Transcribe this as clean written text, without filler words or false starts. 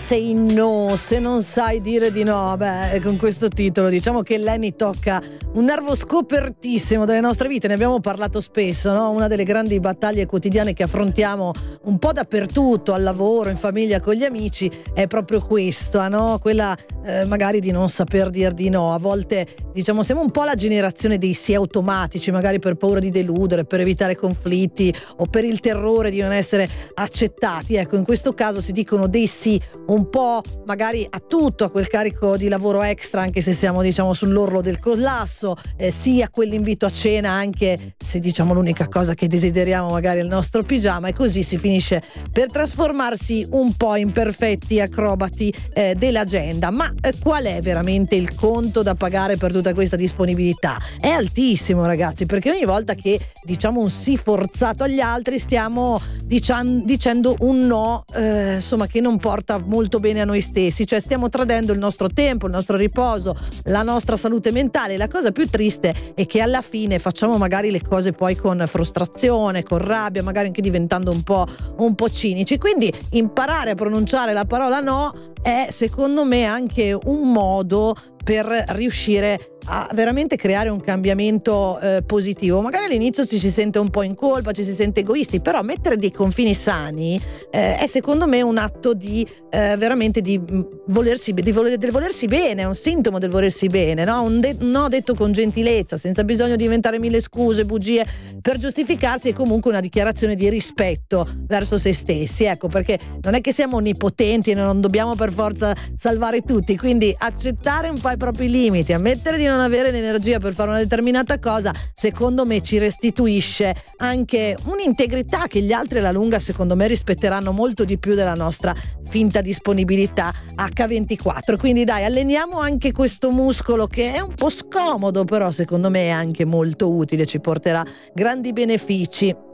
say no, se non sai dire di no. Beh, con questo titolo diciamo che Lenny tocca un nervo scopertissimo delle nostre vite, ne abbiamo parlato spesso, no? Una delle grandi battaglie quotidiane che affrontiamo un po' dappertutto, al lavoro, in famiglia, con gli amici, è proprio questa, no? Quella magari di non saper dir di no. A volte diciamo siamo un po' la generazione dei sì automatici, magari per paura di deludere, per evitare conflitti o per il terrore di non essere accettati. Ecco, in questo caso si dicono dei sì un po' magari a tutto, a quel carico di lavoro extra anche se siamo diciamo sull'orlo del collasso, sì a quell'invito a cena anche se diciamo l'unica cosa che desideriamo magari è il nostro pigiama, e così si finisce per trasformarsi un po' in perfetti acrobati dell'agenda. Ma qual è veramente il conto da pagare per tutta questa disponibilità? È altissimo, ragazzi, perché ogni volta che diciamo un sì forzato agli altri stiamo dicendo un no insomma che non porta molto bene a noi stessi, cioè stiamo tradendo il nostro tempo, il nostro riposo, la nostra salute mentale. La cosa più triste è che alla fine facciamo magari le cose poi con frustrazione, con rabbia, magari anche diventando un po' cinici. Quindi imparare a pronunciare la parola no è secondo me anche un modo per riuscire a veramente creare un cambiamento positivo. Magari all'inizio ci si sente un po' in colpa, ci si sente egoisti, però mettere dei confini sani è secondo me un atto di veramente di volersi bene, è un sintomo del volersi bene, no? Un no detto con gentilezza, senza bisogno di inventare mille scuse, bugie per giustificarsi, è comunque una dichiarazione di rispetto verso se stessi, ecco, perché non è che siamo onnipotenti e non dobbiamo per forza salvare tutti, quindi accettare un po' i propri limiti, ammettere di non avere l'energia per fare una determinata cosa, secondo me ci restituisce anche un'integrità che gli altri alla lunga secondo me rispetteranno molto di più della nostra finta disponibilità H24. Quindi dai, alleniamo anche questo muscolo che è un po' scomodo, però secondo me è anche molto utile, ci porterà grandi benefici.